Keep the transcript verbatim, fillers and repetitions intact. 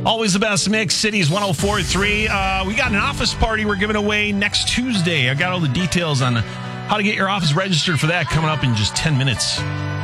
Always the best mix, Cities one oh four point three. Uh, we got an office party we're giving away next Tuesday. I got all the details on how to get your office registered for that coming up in just ten minutes.